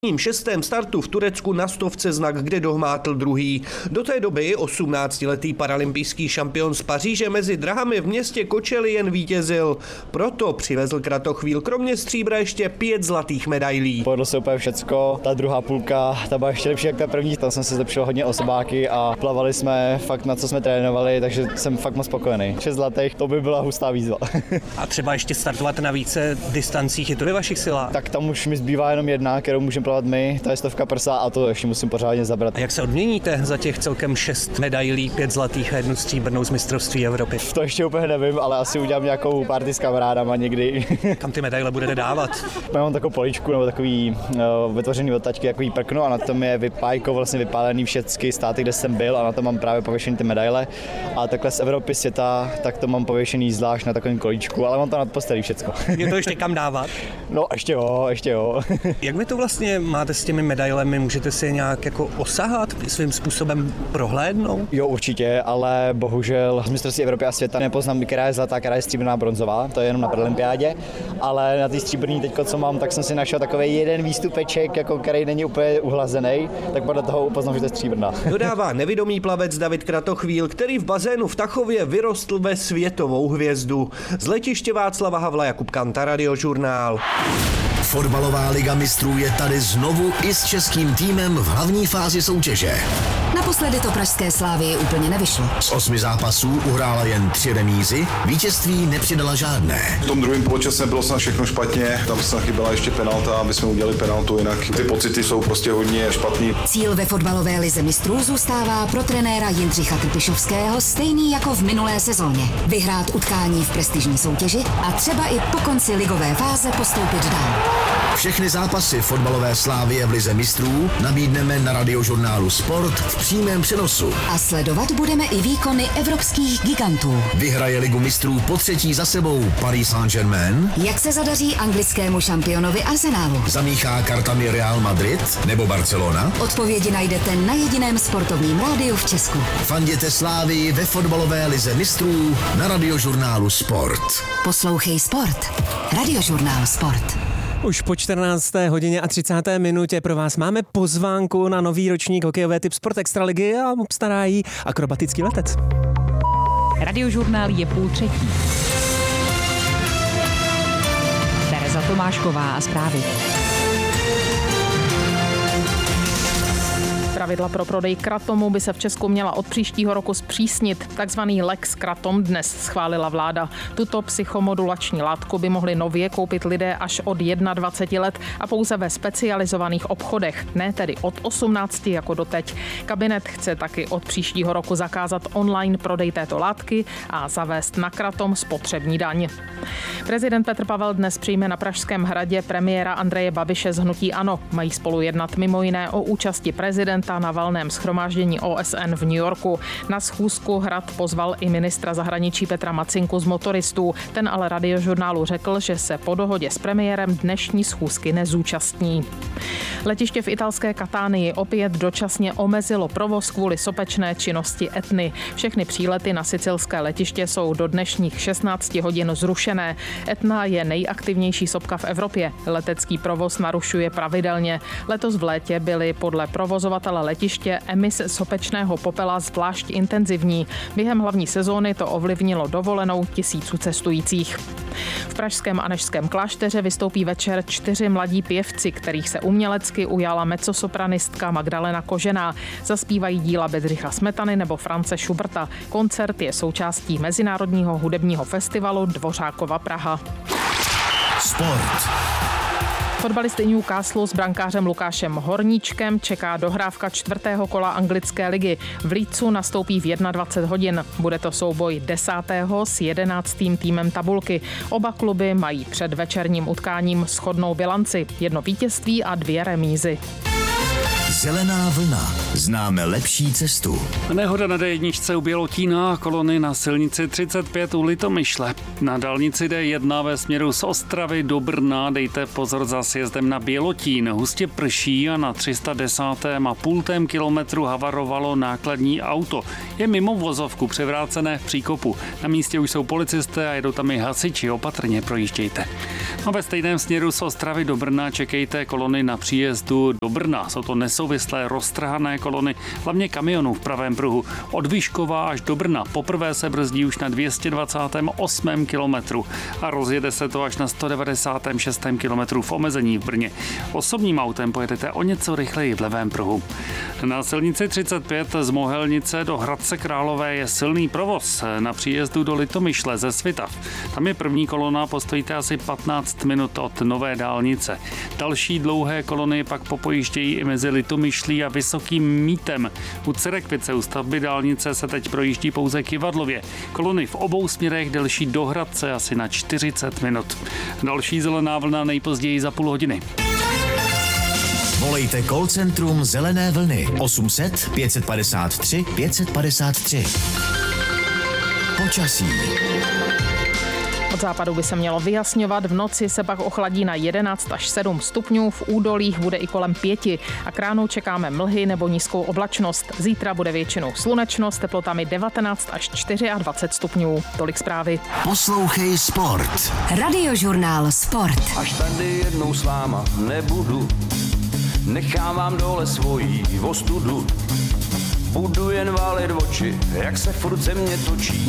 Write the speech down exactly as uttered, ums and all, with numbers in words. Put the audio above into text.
šestém startu v Turecku na stovce znak, kde dohmátl druhý. Do té doby osmnáctiletý paralympijský šampion z Paříže mezi drahami v městě Kočeli jen vítězil. Proto přivezl Kratochvíl kromě stříbra ještě pět zlatých medailí. Povedlo se úplně všecko, ta druhá půlka, ta byla ještě lepší jak ta první, tam jsem se zlepšil hodně osobáky a plavali jsme fakt na co jsme trénovali, takže jsem fakt moc spokojený. Šest zlatých, to by byla hustá výzva. A třeba ještě startovat na více distancích, je to ve vašich silách? Tak tam už mi zbývá jenom jedna, kterou můžeme my, ta je stovka prsa a to ještě musím pořádně zabrat. A jak se odměníte za těch celkem šest medailí, pět zlatých a jednu stříbrnou z mistrovství Evropy? To ještě úplně nevím, ale asi udělám nějakou party s kamarádama někdy. Kam ty medaile budete dávat? Mám takovou poličku nebo takový uh, vytvořený od tačky, takový prkno a na tom je vypájko, vlastně vypálený všechny státy, kde jsem byl a na tom mám právě pověšený ty medaile. A takhle z Evropy, světa, tak to mám pověšený zvlášť na takovém kolíčku, ale mám to nad postelí všecko. Je to ještě kam dávat? No ještě jo, ještě jo. Jak vy to vlastně máte s těmi medailemi, můžete si je nějak jako osahat, svým způsobem prohlédnout? Jo, určitě, ale bohužel z mistrovství Evropy a světa nepoznám, která je zlatá, která je stříbrná, bronzová, to je jenom na paralympiádě, ale na té stříbrný teďko, co mám, tak jsem si našel takový jeden výstupeček, jako který není úplně uhlazený, tak podle toho upoznám, že to je stříbrná. Dodává nevidomý plavec David Kratochvíl, který v bazénu v Tachově vyrostl ve světovou hvězdu. Z letiště Václava Havla, Jakub Kanta, Radiožurnál. Fotbalová liga mistrů je tady znovu i s českým týmem v hlavní fázi soutěže. Naposledy to pražské Slávii úplně nevyšlo. Z osmi zápasů uhrála jen tři remízy, vítězství nepřidala žádné. V tom druhém poločase bylo snad všechno špatně, tam snad chyběla ještě penalta, aby jsme udělali penaltu, jinak ty pocity jsou prostě hodně špatný. Cíl ve fotbalové lize mistrů zůstává pro trenéra Jindřicha Trpišovského stejný jako v minulé sezóně. Vyhrát utkání v prestižní soutěži a třeba i po konci ligové fáze postoupit dál. Všechny zápasy fotbalové Slávie v lize mistrů nabídneme na Radiožurnálu Sport v přímém přenosu. A sledovat budeme i výkony evropských gigantů. Vyhraje ligu mistrů po třetí za sebou Paris Saint-Germain? Jak se zadaří anglickému šampionovi Arsenalu? Zamíchá kartami Real Madrid nebo Barcelona? Odpovědi najdete na jediném sportovním rádiu v Česku. Fanděte Slávii ve fotbalové lize mistrů na Radiožurnálu Sport. Poslouchej Sport. Radiožurnál Sport. Už po čtrnácté hodině a třicáté minutě pro vás máme pozvánku na nový ročník hokejové Tip Sport Extraligy a obstará jí akrobatický letec. Radiožurnál je půl třetí. Tereza Tomášková a zprávy. Pravidla pro prodej kratomu by se v Česku měla od příštího roku zpřísnit. Takzvaný Lex Kratom dnes schválila vláda. Tuto psychomodulační látku by mohli nově koupit lidé až od dvacet jedna let a pouze ve specializovaných obchodech, ne tedy od osmnácti jako doteď. Kabinet chce taky od příštího roku zakázat online prodej této látky a zavést na kratom spotřební daň. Prezident Petr Pavel dnes přijme na Pražském hradě premiéra Andreje Babiše z hnutí ANO. Mají spolu jednat mimo jiné o účasti prezidenta na valném shromáždění O S N v New Yorku. Na schůzku Hrad pozval i ministra zahraničí Petra Macinku z motoristů. Ten ale Radiožurnálu řekl, že se po dohodě s premiérem dnešní schůzky nezúčastní. Letiště v italské Katánii opět dočasně omezilo provoz kvůli sopečné činnosti Etny. Všechny přílety na sicilské letiště jsou do dnešních šestnácti hodin zrušené. Etna je nejaktivnější sopka v Evropě. Letecký provoz narušuje pravidelně. Letos v létě byly podle provozovatele letiště emise sopečného popela zvlášť intenzivní. Během hlavní sezóny to ovlivnilo dovolenou tisíců cestujících. V pražském Anežském klášteře vystoupí večer čtyři mladí pěvci, kterých se umělecky ujala mezzosopranistka Magdalena Kožená. Zaspívají díla Bedřicha Smetany nebo France Schuberta. Koncert je součástí Mezinárodního hudebního festivalu Dvořákova Praha. Sport. Fotbalisty Newcastle s brankářem Lukášem Horníčkem čeká dohrávka čtvrtého kola anglické ligy. V Leedsu nastoupí v dvacet jedna hodin. Bude to souboj desátého s jedenáctým týmem tabulky. Oba kluby mají před večerním utkáním shodnou bilanci. Jedno vítězství a dvě remízy. Zelená vlna. Známe lepší cestu. Nehoda na dé jedna u Bělotína, kolony na silnici třicet pět u Litomyšle. Na dálnici dé jedna ve směru z Ostravy do Brna dejte pozor za sjezdem na Bělotín. Hustě prší a na tři sta desátém a půltém kilometru havarovalo nákladní auto. Je mimo vozovku převrácené v příkopu. Na místě už jsou policisté a jedou tam i hasiči. Opatrně projíždějte. A ve stejném směru z Ostravy do Brna čekejte kolony na příjezdu do Brna. Jsou to nesouvislé roztrhané kolony, hlavně kamionů v pravém pruhu. Od Vyškova až do Brna poprvé se brzdí už na dvě stě dvacátém osmém kilometru a rozjede se to až na sto devadesátém šestém kilometru v omezení v Brně. Osobním autem pojedete o něco rychleji v levém pruhu. Na silnici třicet pět z Mohelnice do Hradce Králové je silný provoz. Na příjezdu do Litomyšle ze Svitav. Tam je první kolona, postojíte asi patnáct minut od nové dálnice. Další dlouhé kolony pak popojíždějí i mezi Litomyšlí a Vysokým Mítem. U Cerekvice u stavby dálnice se teď projíždí pouze Kyvadlově. Kolony v obou směrech delší do Hradce asi na čtyřicet minut. Další zelená vlna nejpozději za půl hodiny. Volejte call centrum Zelené vlny osm set pět padesát tři pět padesát tři. Počasí. Od západu by se mělo vyjasňovat, v noci se pak ochladí na jedenáct až sedm stupňů, v údolích bude i kolem pěti a k ránu čekáme mlhy nebo nízkou oblačnost. Zítra bude většinou slunečno s teplotami devatenáct až dvacet čtyři stupňů. Tolik zprávy. Poslouchej Sport. Radiožurnál Sport. Až tady jednou s váma nebudu, nechám vám dole svojí ostudu. Budu jen válet oči, jak se furt ze mě točí.